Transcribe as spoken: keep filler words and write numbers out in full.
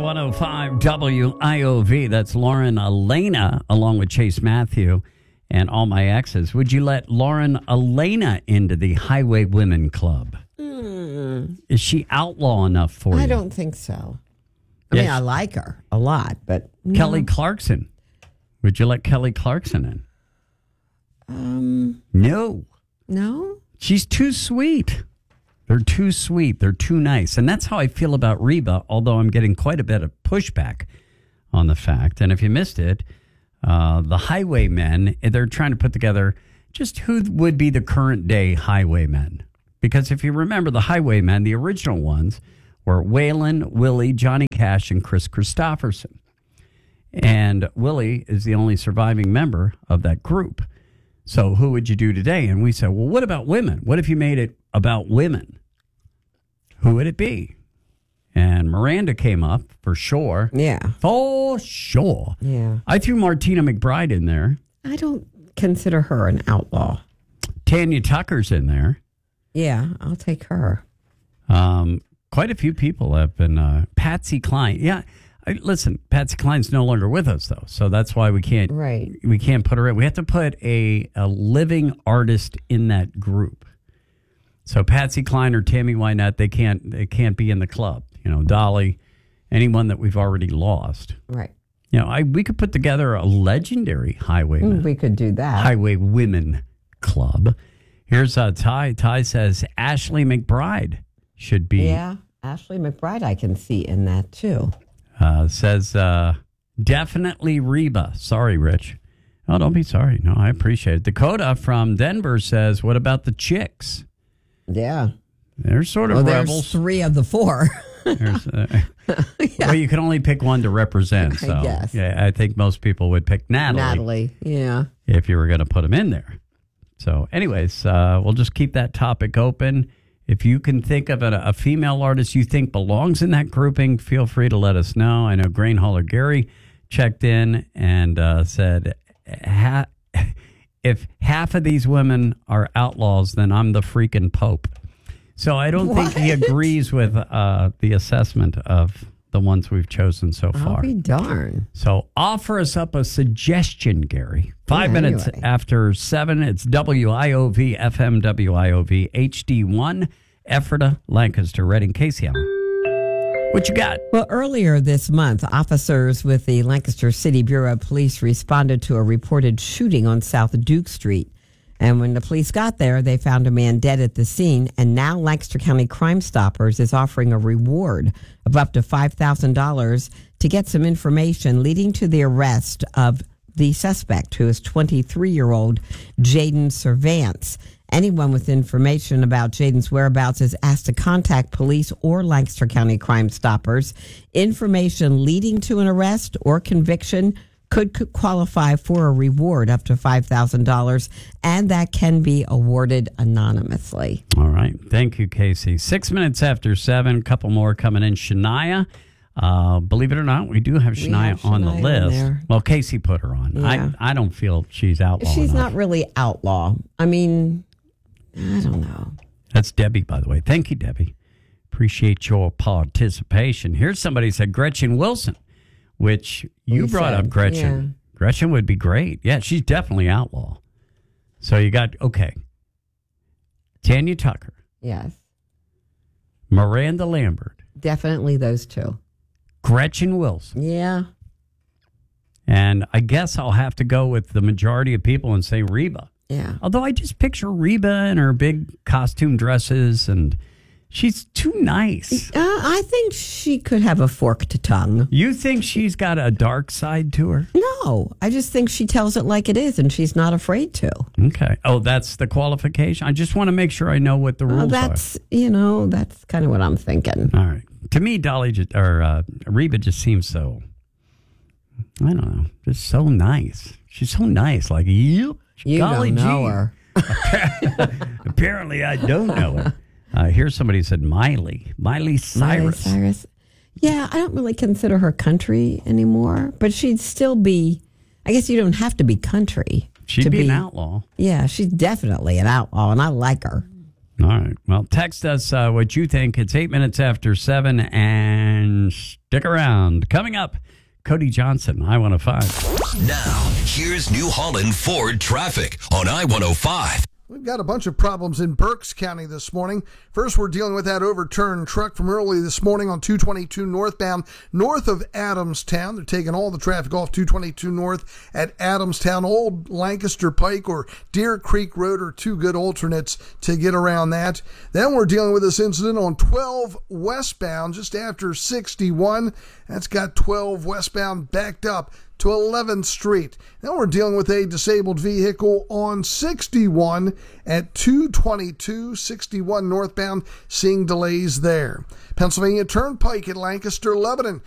one oh five W I O V. That's Lauren Elena, along with Chase Matthew and all my exes. Would you let Lauren Elena into the Highway Women Club? Mm. Is she outlaw enough for you? I don't think so. I Yes. mean, I like her a lot, but Kelly no. Clarkson. Would you let Kelly Clarkson in? Um, No. no. She's too sweet. They're too sweet. They're too nice. And that's how I feel about Reba, although I'm getting quite a bit of pushback on the fact. And if you missed it, uh, the Highwaymen, they're trying to put together just who would be the current day Highwaymen. Because if you remember the Highwaymen, the original ones were Waylon, Willie, Johnny Cash, and Chris Christopherson. And Willie is the only surviving member of that group. So who would you do today? And we said, well, what about women? What if you made it about women? Who would it be? And Miranda came up for sure. Yeah. For sure. Yeah. I threw Martina McBride in there. I don't consider her an outlaw. Tanya Tucker's in there. Yeah, I'll take her. Um, quite a few people have been. Uh, Patsy Cline. Yeah. I, listen, Patsy Cline's no longer with us, though. So that's why we can't. Right. We can't put her in. We have to put a, a living artist in that group. So Patsy Cline or Tammy Wynette, they can't they can't be in the club. You know, Dolly, anyone that we've already lost. Right. You know, I we could put together a legendary highwayman. We could do that. Highway Women Club. Here's uh, Ty. Ty says Ashley McBride should be. Yeah, Ashley McBride I can see in that, too. Uh, says uh, definitely Reba. Sorry, Rich. Oh, don't be sorry. No, I appreciate it. Dakota from Denver says, what about the chicks? Yeah. They're sort of well, rebels. there's three of the four. There's, uh, yeah. Well, you can only pick one to represent. So, I guess. Yeah, I think most people would pick Natalie. Natalie, yeah. If you were going to put them in there. So, anyways, uh, we'll just keep that topic open. If you can think of a, a female artist you think belongs in that grouping, feel free to let us know. I know Grain Hauler Gary checked in and uh, said, ha- if half of these women are outlaws, then I'm the freaking Pope. So I don't What? think he agrees with uh, the assessment of the ones we've chosen so far. I'll be darn. So offer us up a suggestion, Gary. Five Yeah, minutes anyway. after seven, it's W I O V, F M W I O V, H D one, Ephrata, Lancaster, Reading, K C M. What you got? Well, earlier this month, officers with the Lancaster City Bureau of Police responded to a reported shooting on South Duke Street. And when the police got there, they found a man dead at the scene. And now Lancaster County Crime Stoppers is offering a reward of up to five thousand dollars to get some information leading to the arrest of the suspect, who is twenty-three-year-old Jaden Servance. Anyone with information about Jaden's whereabouts is asked to contact police or Lancaster County Crime Stoppers. Information leading to an arrest or conviction could, could qualify for a reward up to five thousand dollars, and that can be awarded anonymously. All right. Thank you, Casey. Six minutes after seven, a couple more coming in. Shania, uh, believe it or not, we do have Shania, have on the Shania on list. there. Well, Casey put her on. Yeah. I, I don't feel she's outlaw She's enough. not really outlaw. I mean, I don't know. That's Debbie, by the way. Thank you, Debbie. Appreciate your participation. Here's somebody who said Gretchen Wilson, which you We brought said, up Gretchen. yeah. Gretchen would be great. Yeah, she's definitely outlaw. So you got, okay, Tanya Tucker, Yes, Miranda Lambert, definitely those two. Gretchen Wilson. Yeah. And I guess I'll have to go with the majority of people and say Reba. Yeah. Although I just picture Reba in her big costume dresses, and she's too nice. Uh, I think she could have a forked tongue. You think she's got a dark side to her? No, I just think she tells it like it is, and she's not afraid to. Okay. Oh, that's the qualification? I just want to make sure I know what the rules Uh, that's, you know, that's kind of what I'm thinking. are. All right. To me, Dolly just, or uh, Reba just seems so, I don't know, just so nice. She's so nice. Like, yep. You golly don't know gee. her. Apparently, I don't know her. Uh, here's somebody who said Miley. Miley Cyrus. Miley Cyrus. Yeah, I don't really consider her country anymore, but she'd still be, I guess you don't have to be country. She'd to be, an outlaw. Yeah, she's definitely an outlaw, and I like her. All right. Well, text us uh, what you think. It's eight minutes after seven, and and stick around. Coming up, Cody Johnson, I one oh five. Now, here's New Holland Ford traffic on I one oh five. We've got a bunch of problems in Berks County this morning. First, we're dealing with that overturned truck from early this morning on two twenty-two northbound, north of Adamstown. They're taking all the traffic off two twenty-two north at Adamstown. Old Lancaster Pike or Deer Creek Road are two good alternates to get around that. Then we're dealing with this incident on twelve westbound, just after sixty-one. That's got twelve westbound backed up to eleventh Street. Then we're dealing with a disabled vehicle on sixty-one at two twenty-two, sixty-one northbound, seeing delays there. Pennsylvania Turnpike at Lancaster, Lebanon.